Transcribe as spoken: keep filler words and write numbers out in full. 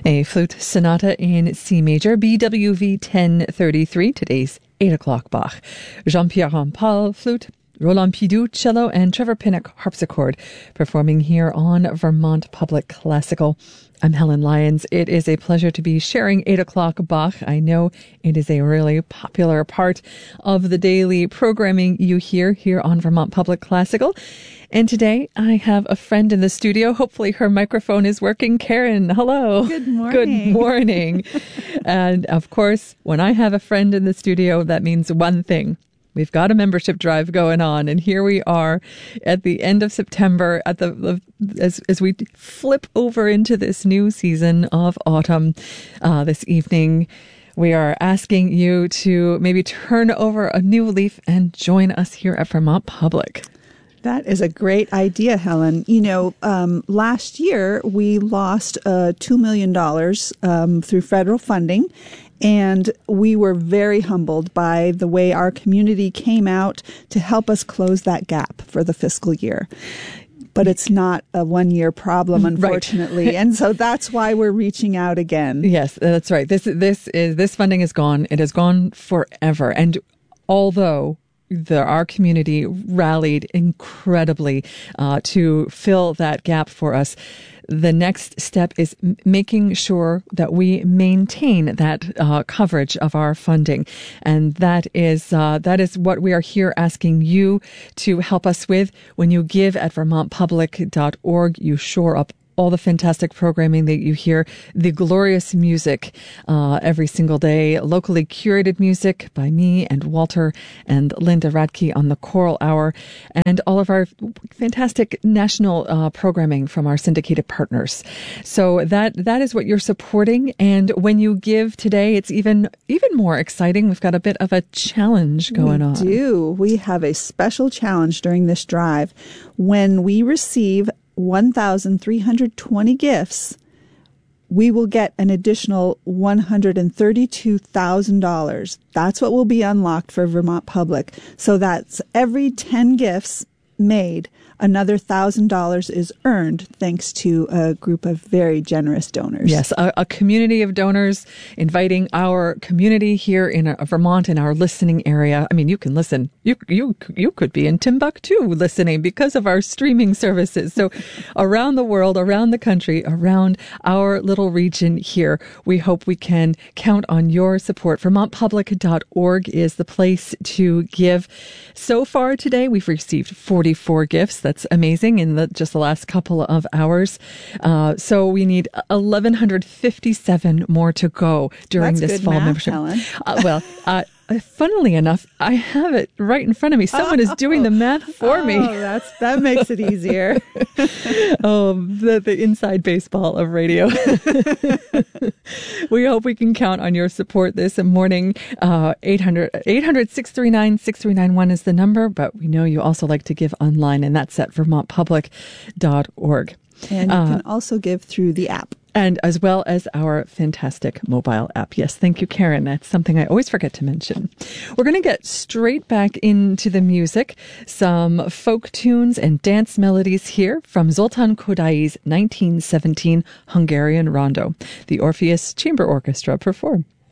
A flute sonata in C major, B W V ten thirty-three, today's eight o'clock Bach. Jean-Pierre Rampal, flute, Roland Pidou, cello, and Trevor Pinnock, harpsichord, performing here on Vermont Public Classical. I'm Helen Lyons. It is a pleasure to be sharing eight o'clock Bach. I know it is a really popular part of the daily programming you hear here on Vermont Public Classical. And today I have a friend in the studio. Hopefully her microphone is working. Karen, hello. Good morning. Good morning. And of course, when I have a friend in the studio, that means one thing. We've got a membership drive going on, and here we are at the end of September at the, the as as we flip over into this new season of autumn. Uh, this evening, we are asking you to maybe turn over a new leaf and join us here at Vermont Public. That is a great idea, Helen. You know, um, last year we lost uh, two million dollars um, through federal funding. And we were very humbled by the way our community came out to help us close that gap for the fiscal year. But it's not a one-year problem, unfortunately. Right. And so that's why we're reaching out again. Yes, that's right. This this is this funding is gone. It has gone forever. And although the, our community rallied incredibly uh, to fill that gap for us, the next step is m- making sure that we maintain that uh, coverage of our funding. And that is uh, that is what we are here asking you to help us with. When you give at vermont public dot org, you shore up all the fantastic programming that you hear, the glorious music uh, every single day, locally curated music by me and Walter and Linda Radke on the Choral Hour, and all of our fantastic national uh, programming from our syndicated partners. So that that is what you're supporting. And when you give today, it's even even more exciting. We've got a bit of a challenge going we on. We do. We have a special challenge during this drive. When we receive one thousand three hundred twenty gifts, we will get an additional one hundred thirty-two thousand dollars. That's what will be unlocked for Vermont Public. So that's every ten gifts made, another one thousand dollars is earned thanks to a group of very generous donors. Yes, a, a community of donors inviting our community here in uh, Vermont, in our listening area. I mean, you can listen. You you you could be in Timbuktu listening because of our streaming services. So around the world, around the country, around our little region here, we hope we can count on your support. vermont public dot org is the place to give. So far today, we've received forty-four gifts. That's amazing in the, just the last couple of hours. Uh, so we need eleven fifty-seven more to go during That's this good fall math, membership. Helen. uh, well, uh, funnily enough, I have it right in front of me. Someone oh, is doing the math for oh, me. Oh, that's that makes it easier. oh, the, the inside baseball of radio. We hope we can count on your support this morning. Uh, eight hundred, six three nine, six three nine one is the number, but we know you also like to give online, and that's at vermont public dot org. And you uh, can also give through the app. And as well as our fantastic mobile app. Yes, thank you, Karen. That's something I always forget to mention. We're going to get straight back into the music. Some folk tunes and dance melodies here from Zoltán Kodály's nineteen seventeen Hungarian Rondo. The Orpheus Chamber Orchestra perform.